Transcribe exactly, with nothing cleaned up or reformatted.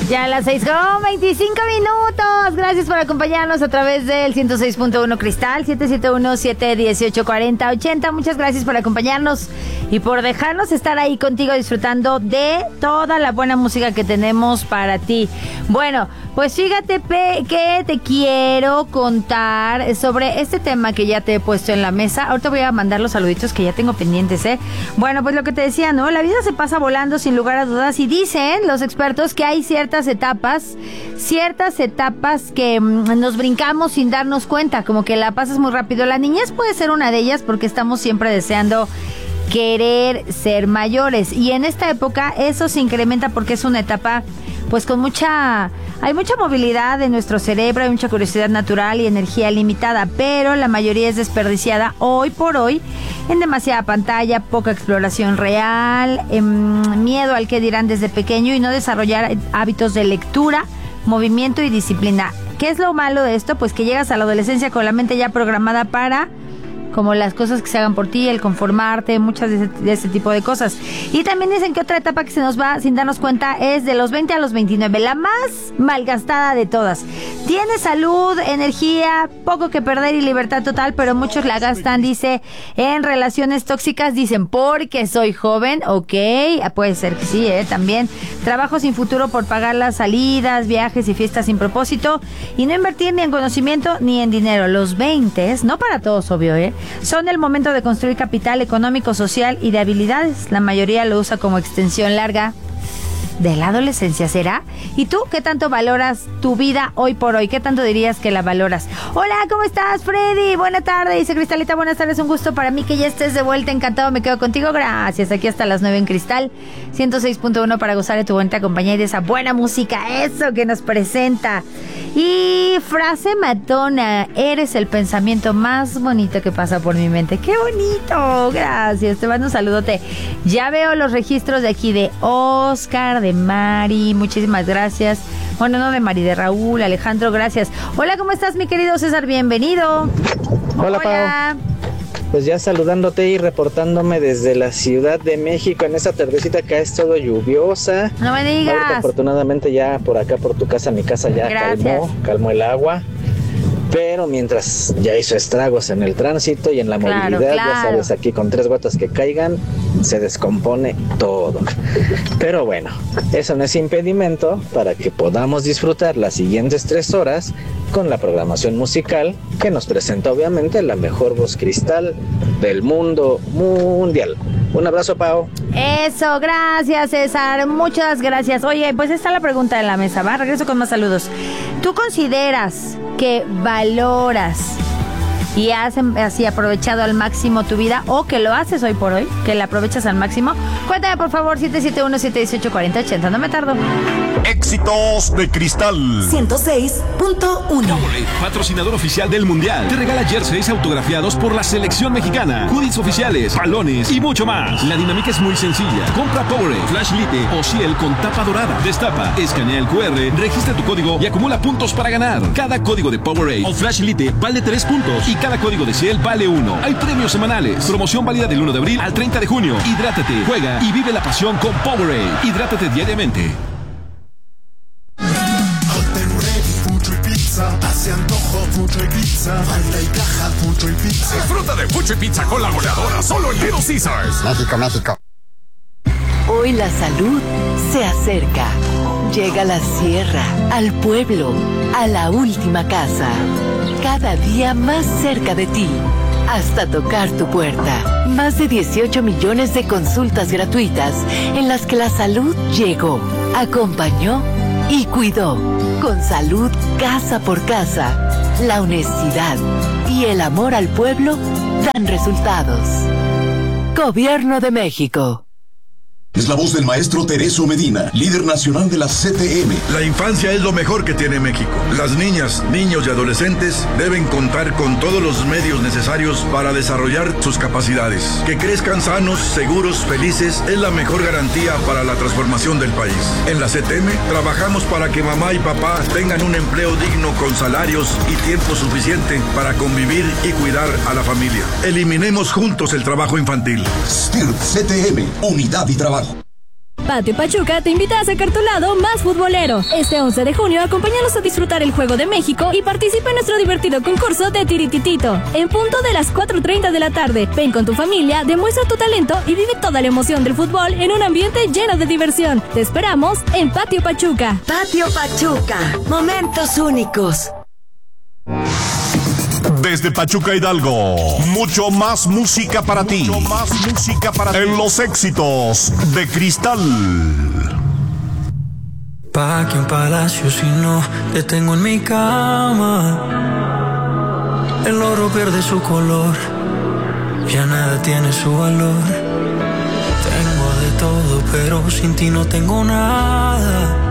Ya a las seis con veinticinco minutos. Gracias por acompañarnos a través del ciento seis punto uno Cristal, siete siete uno, siete uno ocho, cuatro cero ocho cero. Muchas gracias por acompañarnos y por dejarnos estar ahí contigo disfrutando de toda la buena música que tenemos para ti. Bueno, pues fíjate pe, que te quiero contar sobre este tema que ya te he puesto en la mesa. Ahorita voy a mandar los saluditos que ya tengo pendientes, ¿eh? Bueno, pues lo que te decía, ¿no? La vida se pasa volando sin lugar a dudas y dicen los expertos que hay ciertas etapas, ciertas etapas que mmm, nos brincamos sin darnos cuenta, como que la pasas muy rápido. La niñez puede ser una de ellas porque estamos siempre deseando querer ser mayores y en esta época eso se incrementa porque es una etapa pues con mucha, hay mucha movilidad en nuestro cerebro, hay mucha curiosidad natural y energía limitada, pero la mayoría es desperdiciada hoy por hoy en demasiada pantalla, poca exploración real, eh, miedo al que dirán desde pequeño y no desarrollar hábitos de lectura, movimiento y disciplina. ¿Qué es lo malo de esto? Pues que llegas a la adolescencia con la mente ya programada para como las cosas que se hagan por ti, el conformarte, muchas de ese, de ese tipo de cosas. Y también dicen que otra etapa que se nos va sin darnos cuenta es de los veinte a los veintinueve, la más malgastada de todas. Tiene salud, energía, poco que perder y libertad total, pero muchos la gastan, dice, en relaciones tóxicas, dicen, porque soy joven, ok, puede ser que sí, eh, también. Trabajo sin futuro por pagar las salidas, viajes y fiestas sin propósito, y no invertir ni en conocimiento ni en dinero. Los veinte, no para todos, obvio, eh, son el momento de construir capital económico, social y de habilidades. La mayoría lo usa como extensión larga de la adolescencia, ¿será? ¿Y tú qué tanto valoras tu vida hoy por hoy? ¿Qué tanto dirías que la valoras? Hola, ¿cómo estás, Freddy? Buena tarde, dice Cristalita, buenas tardes, un gusto para mí que ya estés de vuelta, encantado, me quedo contigo, gracias, aquí hasta las nueve en Cristal, ciento seis punto uno para gozar de tu bonita compañía y de esa buena música, eso que nos presenta. Y frase matona, eres el pensamiento más bonito que pasa por mi mente. ¡Qué bonito! Gracias, te mando un saludote. Ya veo los registros de aquí de Oscar, de Mari, muchísimas gracias. Bueno, no de Mari, de Raúl, Alejandro, gracias. Hola, ¿cómo estás, mi querido César? Bienvenido. Hola, Hola. Pau. Pues ya saludándote y reportándome desde la Ciudad de México en esa tardecita que es todo lluviosa. No me digas. Ahorita, afortunadamente ya por acá, por tu casa, mi casa ya Gracias. calmó, calmó el agua. Pero mientras ya hizo estragos en el tránsito y en la Claro, movilidad, claro. ya sabes, aquí con tres gotas que caigan, se descompone todo. Pero bueno, eso no es impedimento para que podamos disfrutar las siguientes tres horas con la programación musical que nos presenta obviamente la mejor voz cristal del mundo mundial. Un abrazo, Pau. Eso, gracias, César. Muchas gracias. Oye, pues está la pregunta en la mesa, ¿va? Regreso con más saludos. ¿Tú consideras que valoras y has así aprovechado al máximo tu vida o que lo haces hoy por hoy, que la aprovechas al máximo? Cuéntame, por favor, siete siete uno, siete uno ocho, cuatro cero ocho cero. No me tardo. Éxitos de Cristal ciento seis punto uno. Patrocinador oficial del Mundial. Te regala jerseys autografiados por la selección mexicana, hoodies oficiales, balones y mucho más. La dinámica es muy sencilla. Compra Powerade, Flash Lite o Ciel con tapa dorada. Destapa, escanea el cu erre, registra tu código y acumula puntos para ganar. Cada código de Powerade o Flash Lite vale tres puntos y cada código de Ciel vale uno. Hay premios semanales. Promoción válida del uno de abril al treinta de junio. Hidrátate, juega y vive la pasión con Powerade. Hidrátate diariamente. Hace antojo, Fucho y Pizza. Falta y caja, Fucho y Pizza. Disfruta de Fucho y Pizza con la goleadora solo en Little Caesars. México, México. Hoy la salud se acerca. Llega a la sierra, al pueblo, a la última casa. Cada día más cerca de ti, hasta tocar tu puerta. Más de dieciocho millones de consultas gratuitas en las que la salud llegó, acompañó y cuidó. Con salud casa por casa, la honestidad y el amor al pueblo dan resultados. Gobierno de México. Es la voz del maestro Tereso Medina, líder nacional de la C T M. La infancia es lo mejor que tiene México. Las niñas, niños y adolescentes deben contar con todos los medios necesarios para desarrollar sus capacidades. Que crezcan sanos, seguros, felices es la mejor garantía para la transformación del país. En la C T M trabajamos para que mamá y papá tengan un empleo digno con salarios y tiempo suficiente para convivir y cuidar a la familia. Eliminemos juntos el trabajo infantil. S T I R P C T M, unidad y trabajo. Patio Pachuca te invita a sacar tu lado más futbolero. Este once de junio, acompáñanos a disfrutar el Juego de México y participa en nuestro divertido concurso de Tirititito. En punto de las cuatro treinta de la tarde, ven con tu familia, demuestra tu talento y vive toda la emoción del fútbol en un ambiente lleno de diversión. Te esperamos en Patio Pachuca. Patio Pachuca, momentos únicos. Desde Pachuca Hidalgo, mucho más música para ti. Mucho más música para ti. En los éxitos de Cristal. Pa' que un palacio si no te tengo en mi cama. El oro pierde su color, ya nada tiene su valor. Tengo de todo, pero sin ti no tengo nada.